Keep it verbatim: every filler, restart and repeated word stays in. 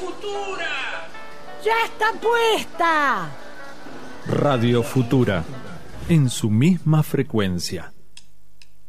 Futura! ¡Ya está puesta! Radio Futura, en su misma frecuencia.